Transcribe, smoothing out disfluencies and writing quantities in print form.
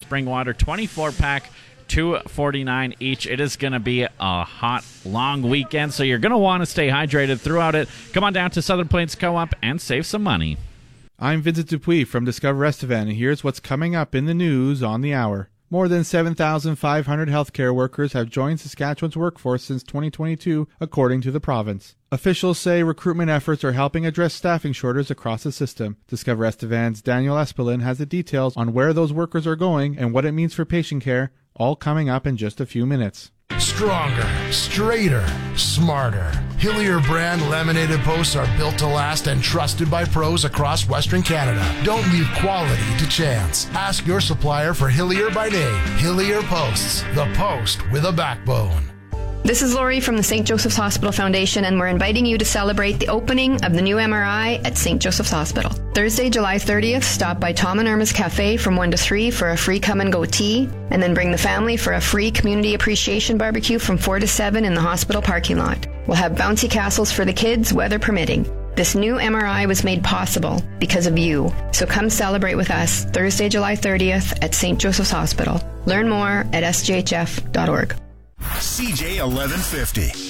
spring water, 24-pack, $2.49 each. It is going to be a hot, long weekend, so you're going to want to stay hydrated throughout it. Come on down to Southern Plains Co-op and save some money. I'm Vincent Dupuis from Discover Estevan, and here's what's coming up in the news on the hour. More than 7,500 healthcare workers have joined Saskatchewan's workforce since 2022, according to the province. Officials say recruitment efforts are helping address staffing shortages across the system. Discover Estevan's Daniel Espelin has the details on where those workers are going and what it means for patient care, all coming up in just a few minutes. Stronger, straighter, smarter. Hillier brand laminated posts are built to last and trusted by pros across Western Canada. Don't leave quality to chance. Ask your supplier for Hillier by name. Hillier Posts, the post with a backbone. This is Lori from the St. Joseph's Hospital Foundation, and we're inviting you to celebrate the opening of the new MRI at St. Joseph's Hospital. Thursday, July 30th, stop by Tom and Irma's Cafe from 1 to 3 for a free come-and-go tea, and then bring the family for a free community appreciation barbecue from 4 to 7 in the hospital parking lot. We'll have bouncy castles for the kids, weather permitting. This new MRI was made possible because of you. So come celebrate with us Thursday, July 30th at St. Joseph's Hospital. Learn more at sjhf.org. CJ 1150.